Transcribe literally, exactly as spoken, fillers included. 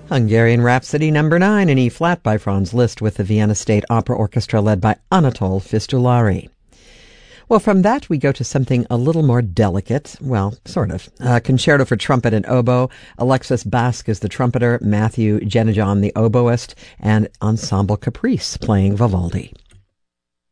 Hungarian Rhapsody number nine in E-flat by Franz Liszt with the Vienna State Opera Orchestra led by Anatol Fistulari. Well, from that we go to something a little more delicate, well, sort of. A concerto for trumpet and oboe. Alexis Basque is the trumpeter, Matthew Genejon the oboist, and Ensemble Caprice playing Vivaldi.